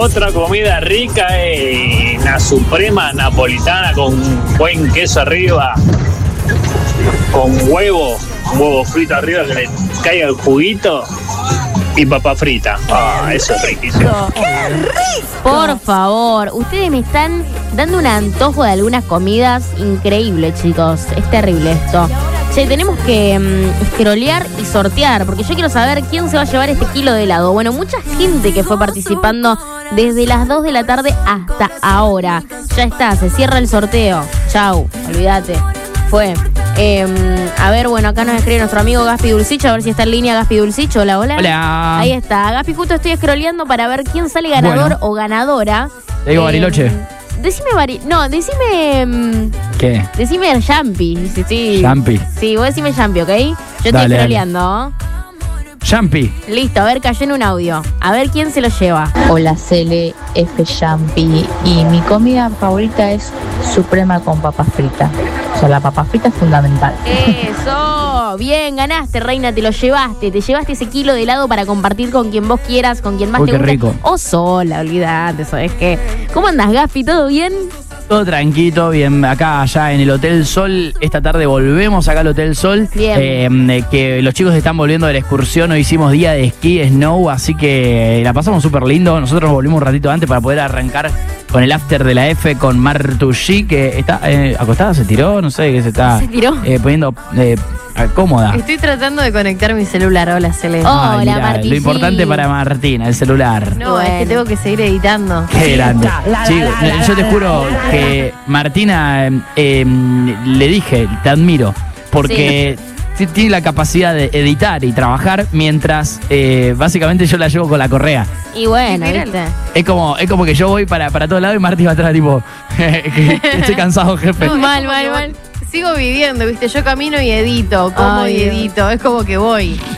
Otra comida rica es la suprema napolitana con buen queso arriba, con un huevo frito arriba que le caiga el juguito y papa frita. Eso es riquísimo. ¡Qué rico! Por favor, ustedes me están dando un antojo de algunas comidas increíbles, chicos. Es terrible esto. Che, tenemos que scrollear y sortear, porque yo quiero saber quién se va a llevar este kilo de helado. Bueno, mucha gente que fue participando desde las 2 de la tarde hasta ahora. Ya está, se cierra el sorteo. Chau, olvídate. Fue. A ver, bueno, acá nos escribe nuestro amigo Gaspi Dulcicho, a ver si está en línea Gaspi Dulcicho. Hola, hola. Hola. Ahí está. Gaspi, justo estoy scrolleando para ver quién sale ganador o ganadora. Te digo Bariloche. Decime decime... ¿Qué? Decime Yampi. Sí. Yampi. Sí, vos decime Yampi, ¿ok? Yo estoy scrolleando. Yampi. Listo, a ver, cayó en un audio. A ver quién se lo lleva. Hola Cele, F Yampi. Y mi comida favorita es suprema con papas fritas. O sea, la papa frita es fundamental. Eso, bien, ganaste, reina, te lo llevaste. Te llevaste ese kilo de helado para compartir con quien vos quieras, con quien más te qué guste. rico. O sola, olvidate, ¿sabes qué? ¿Cómo andas, Gaspi? ¿Todo bien? Todo tranquilo, bien, acá allá en el Hotel Sol. Esta tarde volvemos acá al Hotel Sol. Bien. Que los chicos están volviendo de la excursión. Hoy hicimos día de esquí, snow, así que la pasamos súper lindo. Nosotros nos volvimos un ratito antes para poder arrancar con el after de la F con Martucci, que está acostada, se tiró, no sé, que se está poniendo cómoda. Estoy tratando de conectar mi celular. Hola, Cele. Hola, Martín. Lo importante para Martina, el celular. No, es que tengo que seguir editando. Qué grande. Chicos, yo te juro que Martina le dije, te admiro, porque tiene la capacidad de editar y trabajar mientras básicamente yo la llevo con la correa. Y bueno, ¿viste? Es como que yo voy para todos lados y Martín va atrás tipo, que estoy cansado, jefe. No, mal. Sigo viviendo, ¿viste? Yo camino y edito, como y edito. Es como que voy.